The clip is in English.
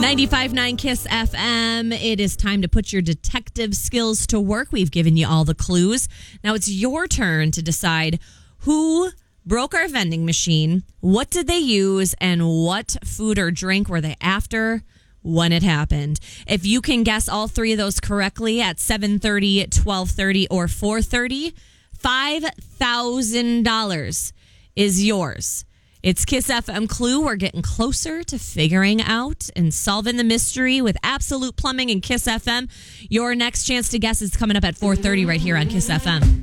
95.9 Kiss FM. It is time to put your detective skills to work. We've given you all the clues. Now it's your turn to decide who broke our vending machine, what did they use, and what food or drink were they after when it happened. If you can guess all three of those correctly at 7:30, 12:30, or 4:30, $5,000 is yours. It's Kiss FM Clue. We're getting closer to figuring out and solving the mystery with Absolute Plumbing and Kiss FM. Your next chance to guess is coming up at 4:30 right here on Kiss FM.